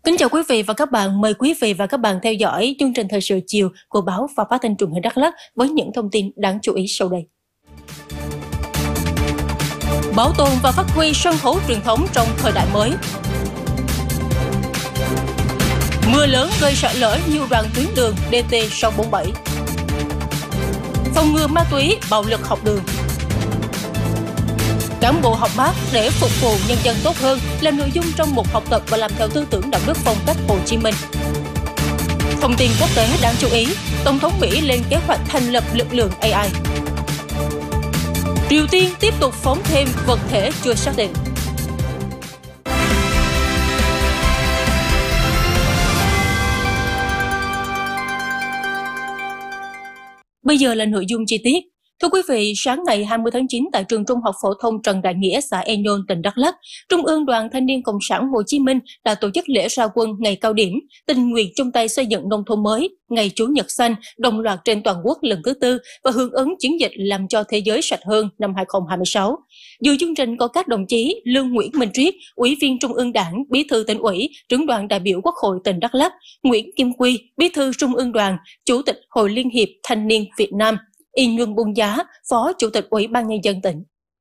Kính chào quý vị và các bạn, mời quý vị và các bạn theo dõi chương trình thời sự chiều của báo và phát thanh truyền hình Đắk Lắk với những thông tin đáng chú ý sau đây. Bảo tồn và phát huy sân khấu truyền thống trong thời đại mới. Mưa lớn gây sạt lở nhiều đoạn tuyến đường DT647. Phòng ngừa ma túy, bạo lực học đường. Cán bộ học bác để phục vụ nhân dân tốt hơn là nội dung trong một học tập và làm theo tư tưởng đạo đức phong cách Hồ Chí Minh. Thông tin quốc tế đáng chú ý, Tổng thống Mỹ lên kế hoạch thành lập lực lượng AI. Triều Tiên tiếp tục phóng thêm vật thể chưa xác định. Bây giờ là nội dung chi tiết. Thưa quý vị, sáng ngày 20 tháng 9 tại trường Trung học phổ thông Trần Đại Nghĩa, xã E Nhơn, tỉnh Đắk Lắk, Trung ương Đoàn Thanh niên Cộng sản Hồ Chí Minh đã tổ chức lễ ra quân ngày cao điểm tình nguyện chung tay xây dựng nông thôn mới, ngày Chủ nhật xanh đồng loạt trên toàn quốc lần thứ 4 và hưởng ứng chiến dịch làm cho thế giới sạch hơn năm 2026. Dự chương trình có các đồng chí Lương Nguyễn Minh Triết, Ủy viên Trung ương Đảng, Bí thư Tỉnh ủy, Trưởng đoàn đại biểu Quốc hội tỉnh Đắk Lắk, Nguyễn Kim Quy, Bí thư Trung ương Đoàn, Chủ tịch Hội Liên hiệp Thanh niên Việt Nam, Y Nhuân Buôn Giá, Phó Chủ tịch Ủy ban Nhân dân tỉnh.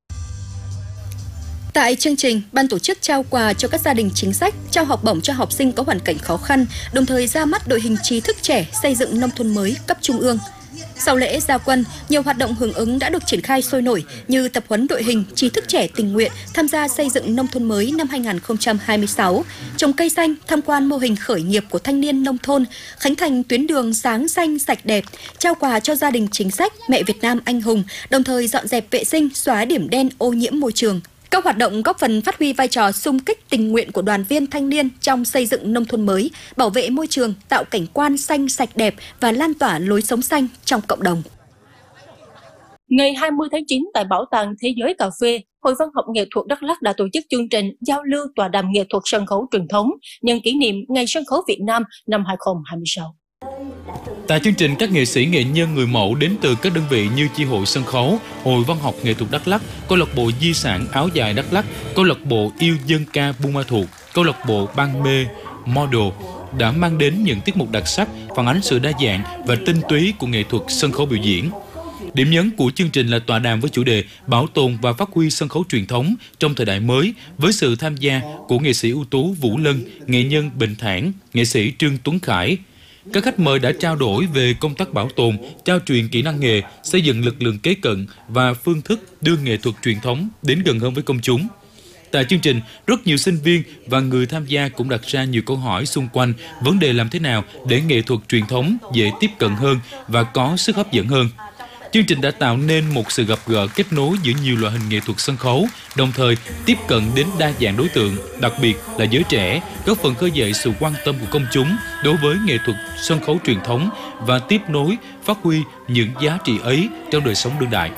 Tại chương trình, ban tổ chức trao quà cho các gia đình chính sách, trao học bổng cho học sinh có hoàn cảnh khó khăn, đồng thời ra mắt đội hình trí thức trẻ xây dựng nông thôn mới cấp trung ương. Sau lễ ra quân, nhiều hoạt động hưởng ứng đã được triển khai sôi nổi như tập huấn đội hình trí thức trẻ tình nguyện tham gia xây dựng nông thôn mới năm 2026, trồng cây xanh, tham quan mô hình khởi nghiệp của thanh niên nông thôn, khánh thành tuyến đường sáng xanh sạch đẹp, trao quà cho gia đình chính sách, mẹ Việt Nam anh hùng, đồng thời dọn dẹp vệ sinh, xóa điểm đen ô nhiễm môi trường. Các hoạt động góp phần phát huy vai trò xung kích tình nguyện của đoàn viên thanh niên trong xây dựng nông thôn mới, bảo vệ môi trường, tạo cảnh quan xanh sạch đẹp và lan tỏa lối sống xanh trong cộng đồng. Ngày 20 tháng 9 tại Bảo tàng Thế giới Cà phê, Hội Văn học Nghệ thuật Đắk Lắk đã tổ chức chương trình giao lưu tọa đàm nghệ thuật sân khấu truyền thống nhân kỷ niệm Ngày Sân khấu Việt Nam năm 2026. Tại chương trình, các nghệ sĩ nghệ nhân người mẫu đến từ các đơn vị như Chi hội sân khấu, Hội Văn học Nghệ thuật Đắk Lắk, Câu lạc bộ Di sản áo dài Đắk Lắk, Câu lạc bộ Yêu dân ca Buôn Ma Thuột, Câu lạc bộ Ban mê Model đã mang đến những tiết mục đặc sắc, phản ánh sự đa dạng và tinh túy của nghệ thuật sân khấu biểu diễn. Điểm nhấn của chương trình là tọa đàm với chủ đề bảo tồn và phát huy sân khấu truyền thống trong thời đại mới với sự tham gia của nghệ sĩ ưu tú Vũ Lân, nghệ nhân Bình Thản, nghệ sĩ Trương Tuấn Khải. Các khách mời đã trao đổi về công tác bảo tồn, trao truyền kỹ năng nghề, xây dựng lực lượng kế cận và phương thức đưa nghệ thuật truyền thống đến gần hơn với công chúng. Tại chương trình, rất nhiều sinh viên và người tham gia cũng đặt ra nhiều câu hỏi xung quanh vấn đề làm thế nào để nghệ thuật truyền thống dễ tiếp cận hơn và có sức hấp dẫn hơn. Chương trình đã tạo nên một sự gặp gỡ kết nối giữa nhiều loại hình nghệ thuật sân khấu, đồng thời tiếp cận đến đa dạng đối tượng, đặc biệt là giới trẻ, góp phần khơi dậy sự quan tâm của công chúng đối với nghệ thuật sân khấu truyền thống và tiếp nối, phát huy những giá trị ấy trong đời sống đương đại.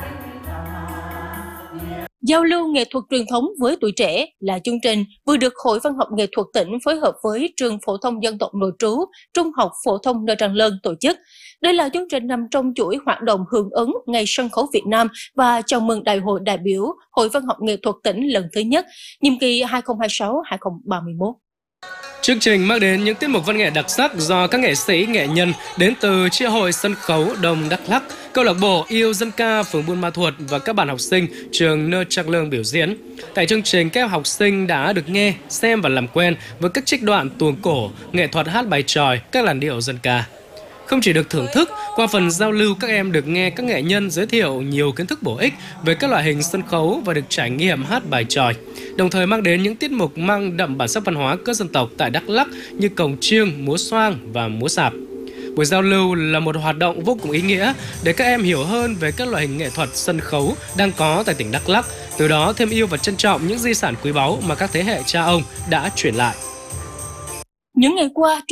Giao lưu nghệ thuật truyền thống với tuổi trẻ là chương trình vừa được Hội Văn học Nghệ thuật tỉnh phối hợp với Trường Phổ thông Dân tộc Nội trú, Trung học Phổ thông Nơi Tràng Lơn tổ chức. Đây là chương trình nằm trong chuỗi hoạt động hưởng ứng Ngày Sân khấu Việt Nam và chào mừng Đại hội đại biểu Hội Văn học Nghệ thuật tỉnh lần thứ nhất, nhiệm kỳ 2026-2031. Chương trình mang đến những tiết mục văn nghệ đặc sắc do các nghệ sĩ, nghệ nhân đến từ Chi hội sân khấu Đông Đắk Lắk, Câu lạc bộ Yêu dân ca phường Buôn Ma Thuột và các bạn học sinh trường Nơi Tràng Lơn biểu diễn. Tại chương trình, các học sinh đã được nghe, xem và làm quen với các trích đoạn tuồng cổ, nghệ thuật hát bài chòi, các làn điệu dân ca. Không chỉ được thưởng thức, qua phần giao lưu các em được nghe các nghệ nhân giới thiệu nhiều kiến thức bổ ích về các loại hình sân khấu và được trải nghiệm hát bài chòi, đồng thời mang đến những tiết mục mang đậm bản sắc văn hóa các dân tộc tại Đắk Lắk như cồng chiêng, múa xoang và múa sạp. Buổi giao lưu là một hoạt động vô cùng ý nghĩa để các em hiểu hơn về các loại hình nghệ thuật sân khấu đang có tại tỉnh Đắk Lắk, từ đó thêm yêu và trân trọng những di sản quý báu mà các thế hệ cha ông đã truyền lại. Những ngày qua,